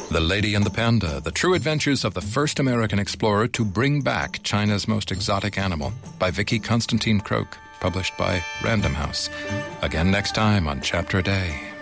The Lady and the Panda, The True Adventures of the First American Explorer to Bring Back China's Most Exotic Animal by Vicky Constantine Croak, published by Random House. Again next time on Chapter a Day.